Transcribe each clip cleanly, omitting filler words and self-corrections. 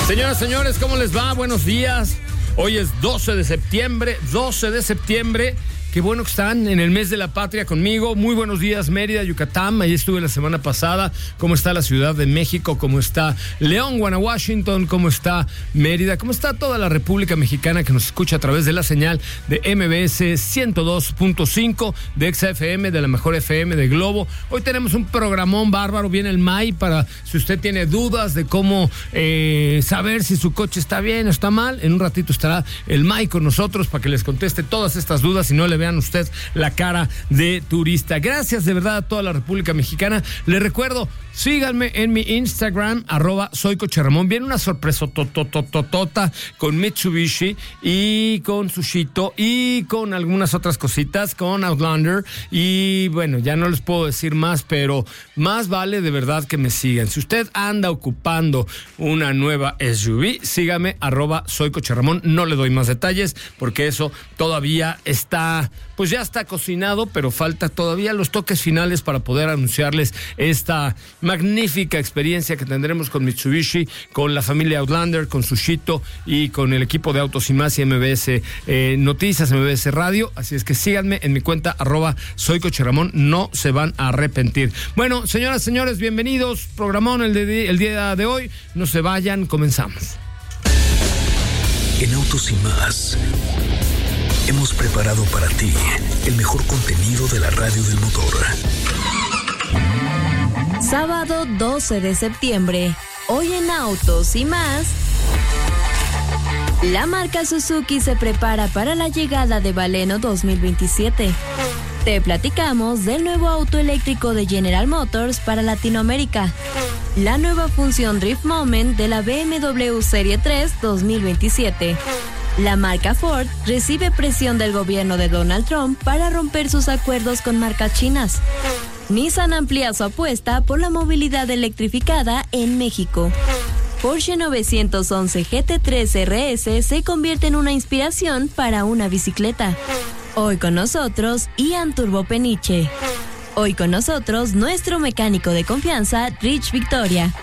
Señoras, señores, ¿cómo les va? Buenos días. Hoy es 12 de septiembre. Qué bueno que están en el mes de la patria conmigo. Muy buenos días, Mérida, Yucatán. Ahí estuve la semana pasada. ¿Cómo está la Ciudad de México? ¿Cómo está León, Washington? ¿Cómo está Mérida? ¿Cómo está toda la República Mexicana que nos escucha a través de la señal de MBS 102.5, de XFM, de la mejor FM de Globo? Hoy tenemos un programón bárbaro. Viene el MAI para si usted tiene dudas de cómo saber si su coche está bien o está mal. En un ratito estará el MAI con nosotros para que les conteste todas estas dudas y no le vean usted la cara de turista. Gracias de verdad a toda la República Mexicana. Les recuerdo, síganme en mi Instagram, @soycocherramón. Viene una sorpresa totototota con Mitsubishi y con Sushito y con algunas otras cositas, con Outlander. Y bueno, ya no les puedo decir más, pero más vale de verdad que me sigan. Si usted anda ocupando una nueva SUV, sígame, @soycocherramón. No le doy más detalles porque eso todavía está, pues ya está cocinado, pero falta todavía los toques finales para poder anunciarles esta magnífica experiencia que tendremos con Mitsubishi, con la familia Outlander, con Sushito y con el equipo de Autos y Más y MBS Noticias, MBS Radio. Así es que síganme en mi cuenta @soycocherramón, no se van a arrepentir. Bueno, señoras, señores, bienvenidos. Programón el día de hoy. No se vayan, comenzamos. En Autos y Más hemos preparado para ti el mejor contenido de la radio del motor. Sábado 12 de septiembre. Hoy en Autos y Más. La marca Suzuki se prepara para la llegada de Baleno 2027. Te platicamos del nuevo auto eléctrico de General Motors para Latinoamérica. La nueva función Drift Moment de la BMW Serie 3 2027. La marca Ford recibe presión del gobierno de Donald Trump para romper sus acuerdos con marcas chinas. Nissan amplía su apuesta por la movilidad electrificada en México. Porsche 911 GT3 RS se convierte en una inspiración para una bicicleta. Hoy con nosotros, Ian Turbo Peniche. Hoy con nosotros, nuestro mecánico de confianza, Rich Victoria.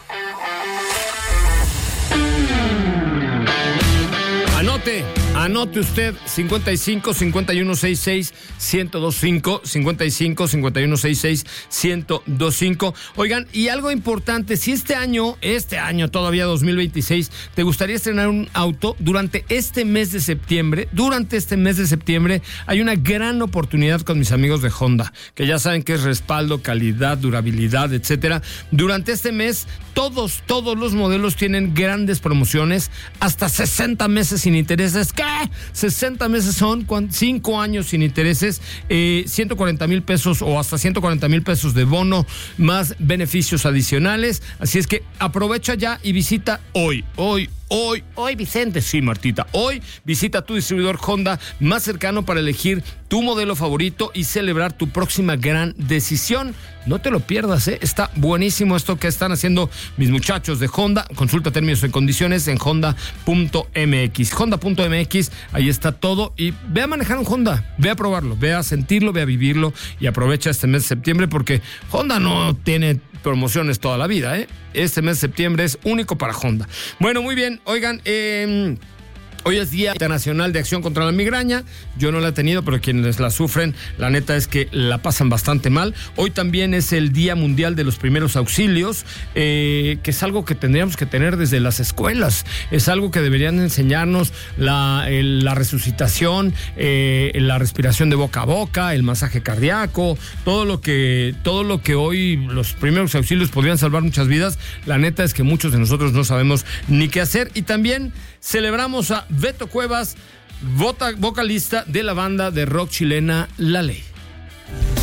Anote usted 55 51 66 1025, 55 51 66 1025. Oigan, y algo importante, si este año todavía 2026, te gustaría estrenar un auto durante este mes de septiembre, hay una gran oportunidad con mis amigos de Honda, que ya saben que es respaldo, calidad, durabilidad, etcétera. Durante este mes, todos los modelos tienen grandes promociones, hasta 60 meses sin intereses. ¿Qué? 60 meses son 5 años sin intereses, 140,000 pesos o hasta 140,000 pesos de bono, más beneficios adicionales. Así es que aprovecha ya y visita hoy, Vicente, sí, Martita, hoy visita tu distribuidor Honda más cercano para elegir tu modelo favorito y celebrar tu próxima gran decisión. No te lo pierdas, está buenísimo esto que están haciendo mis muchachos de Honda. Consulta términos y condiciones en honda.mx. Honda.mx, ahí está todo. Y ve a manejar un Honda, ve a probarlo, ve a sentirlo, ve a vivirlo y aprovecha este mes de septiembre porque Honda no tiene promociones toda la vida, Este mes de septiembre es único para Honda. Bueno, muy bien, oigan, hoy es Día Internacional de Acción contra la Migraña. Yo no la he tenido, pero quienes la sufren, la neta es que la pasan bastante mal. Hoy también es el Día Mundial de los Primeros Auxilios, que es algo que tendríamos que tener desde las escuelas. Es algo que deberían enseñarnos, la resucitación, la respiración de boca a boca, el masaje cardíaco, todo lo que hoy los primeros auxilios podrían salvar muchas vidas. La neta es que muchos de nosotros no sabemos ni qué hacer. Y también celebramos a Beto Cuevas, vocalista de la banda de rock chilena La Ley.